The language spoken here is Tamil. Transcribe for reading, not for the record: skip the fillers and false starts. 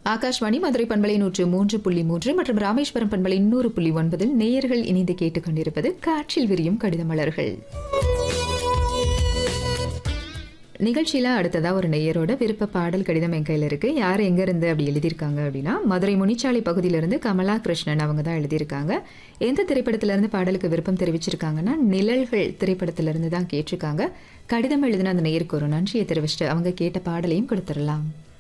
ஆகாஷ்வாணி மதுரை பண்பலை 103.3 மற்றும் ராமேஸ்வரம் பண்பலை 100.9 நேயர்கள் இணைந்து கேட்டுக்கொண்டிருப்பது காற்றில் விரியும் கடித மலர்கள். நிகழ்ச்சியில அடுத்ததா ஒரு நேயரோட விருப்ப பாடல் கடிதம் என் கையில இருக்கு. யார் எங்க இருந்து அப்படி எழுதியிருக்காங்க அப்படின்னா, மதுரை முனிச்சாலை பகுதியிலிருந்து கமலா கிருஷ்ணன் அவங்க தான் எழுதியிருக்காங்க. எந்த திரைப்படத்துல இருந்து பாடலுக்கு விருப்பம் தெரிவிச்சிருக்காங்கன்னா, நிழல்கள் திரைப்படத்துல இருந்து தான் கேட்டிருக்காங்க. கடிதம் எழுதின அந்த நேயருக்கு ஒரு நன்றியை தெரிவிச்சுட்டு அவங்க கேட்ட பாடலையும் கொடுத்துடலாம்.